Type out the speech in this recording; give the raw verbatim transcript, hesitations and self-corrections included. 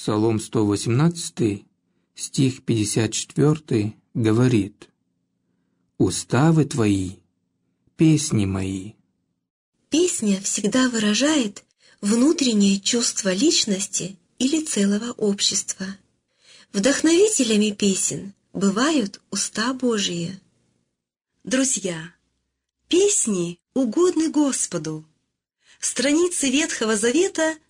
Псалом сто восемнадцатый, стих пятьдесят четвёртый, говорит: «Уставы твои, песни мои». Песня всегда выражает внутреннее чувство личности или целого общества. Вдохновителями песен бывают уста Божии. Друзья, песни угодны Господу. Страницы Ветхого Завета